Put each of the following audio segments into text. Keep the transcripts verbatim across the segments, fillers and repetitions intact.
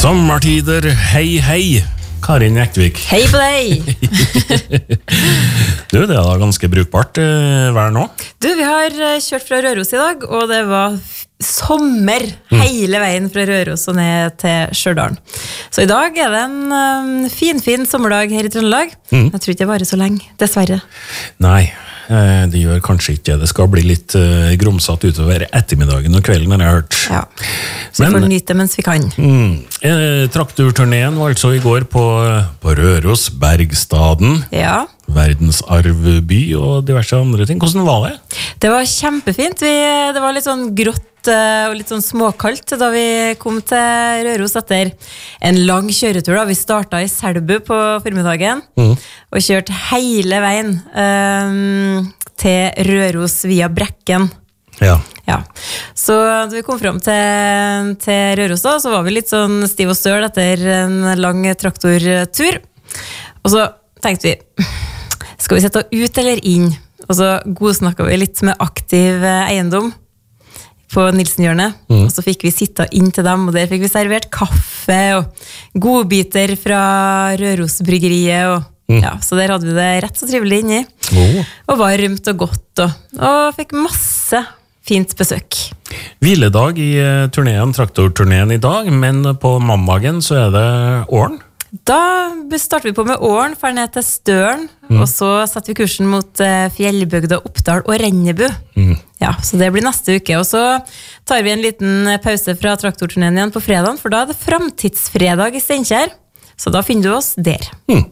Sommertider, hei hei, Karin Ekvik. Hei på deg! Du, det er da ganske brukbart uh, vær nå. Du, vi har uh, kjørt fra Røros i dag, og det var sommer mm. hele veien fra Røros og ned til Stjørdal. Så i dag er det en um, fin, fin sommerdag her i Trøndelag. Mm. Jeg tror ikke det varer så lenge, dessverre. Nei, uh, det gjør kanskje ikke. Det skal bli litt uh, grumsatt utover ettermiddagen og kvelden, har jeg hørt. Ja, så vi får nyte mens vi kan. Mm, uh, traktorturneen var altså i går på, på Røros, Bergstaden. Ja. Verdensarvby og diverse andre ting. Hvordan var det? Det var kjempefint. Vi, det var litt sånn grått og litt sånn småkaldt da vi kom til Røros etter en lang kjøretur. Da. Vi startet i Selbu på formiddagen mm. og kjørte hele veien um, til Røros via Brekken. Ja. Ja. Så da vi kom frem til, til Røros da, så var vi litt sånn stiv og støl etter en lang traktortur. Og så tenkte vi, skal vi sette ut eller inn? Og så godsnakket vi litt med aktiv eiendom på Nilsenhjørnet, mm. og så fikk vi sitte inn til dem, og der fikk vi servert kaffe og godbiter fra Rørosbryggeriet, og, mm. ja, så der hadde vi det rett så trivelig inni, oh. og varmt og godt, og, og fikk masse fint besøk. Hviledag i turneen, traktorturneen i dag, men på mandagen så er det Åren. Da starter vi på med Åren, fer ned til Støren, mm. og så setter vi kursen mot Fjellbygda, Oppdal og Rennebu. Mm. Ja, så det blir neste uke, og så tar vi en liten pause fra traktorturneen igjen på fredagen, for da er det Framtidsfredag i Steinkjer, så da finner du oss der. Mm.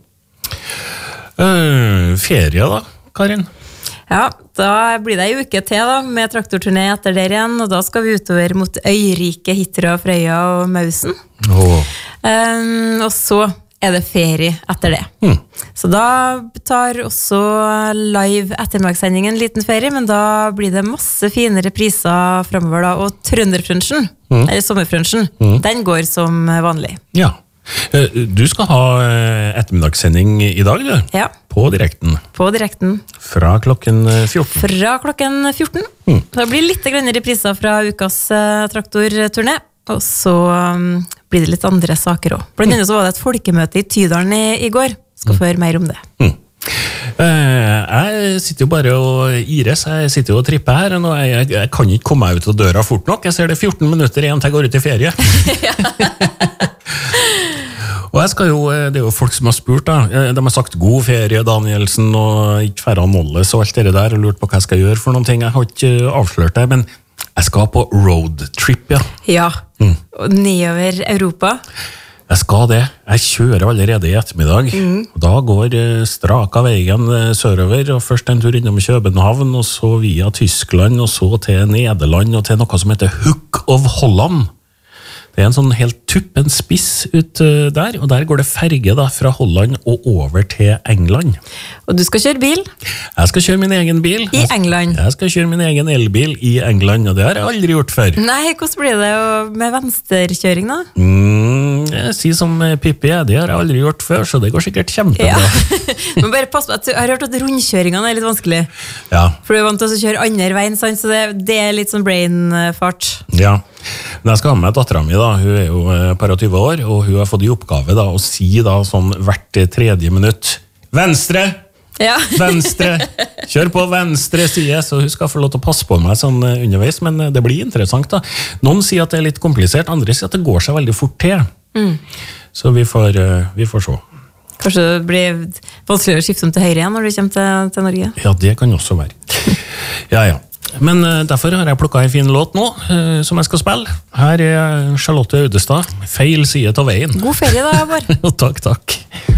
Uh, ferie da, Karin? Ja, da blir det en uke til da, med traktorturné etter der igjen, og da skal vi utover mot Øyrike, Hitra, Frøya og Mausen. Oh. Um, og så er det ferie etter det. Mm. Så da tar også live ettermidagssending en liten ferie, men da blir det masse fine repriser fremover da, og Trønderfrunchen, mm. eller Sommerfrunchen, mm. den går som vanlig. Ja. Du skal ha ettermiddagssending i dag, du? Ja. På direkten? På direkten. Fra klokken fjorten? Fra klokken fjorten. Mm. Det blir litt grann repriser fra ukas uh, traktorturné, og så um, blir det litt andre saker også. Blant annet så var det et folkemøte i Tydalen i, i går. Skal få høre mer om det. Mm. Uh, jeg sitter jo bare og ires, jeg sitter jo og tripper her, og jeg, jeg, jeg kan ikke komme meg ut av døra fort nok. Jeg ser det fjorten minutter igjen til jeg går ut i ferie. Og jeg skal jo, det er jo folk som har spurt da, de har sagt god ferie Danielsen og ikke færre Nolles og alt det der, og lurt på hva jeg skal gjøre for noen ting. Jeg har ikke avslørt det, men jeg skal på roadtrip, ja. Ja, mm. og nedover Europa. Jeg skal det. Jeg kjører allerede i ettermiddag. Mm. Da går straka veien sørover, og først en tur innom København, og så via Tyskland, og så til Nederland, og til noe som heter Hook of Holland. Det er en sånn helt tuppen spiss ut der, og der går det ferge da, fra Holland og over til England. Og du skal kjøre bil? Jeg skal kjøre min egen bil. I England? Jeg skal kjøre min egen elbil i England, og det har jeg aldri gjort før. Nei, hvordan blir det med venstrekjøring da? Mm, jeg sier som Pippi, det har jeg aldri gjort før, så det går sikkert kjempebra. Ja. Men bare pass på, jeg har hørt at rundkjøringene er litt vanskelig. Ja. For du er vant til å kjøre andre veien, så det, det er litt sånn brain-fart. Ja. Men jeg skal ha med datteren min da, hun er jo par og tyve år, og hun har fått i oppgave da, å si da, sånn hvert tredje minutt, venstre, ja. Venstre, kjør på venstre side, så hun skal få lov til å passe på meg sånn underveis, men det blir interessant da. Noen sier at det er litt komplisert, andre sier at det går seg veldig fort til. Mm. Så vi får, vi får se. Kanskje det blir vanskeligere å skifte om til høyre igjen når du kommer til, til Norge? Ja, det kan også være. Ja, ja. Men uh, derfor har jeg plukket en fin låt nå, uh, som jeg skal spille. Her er Charlotte Audestad, Feil side av veien. God ferie da, Bård. Takk, takk.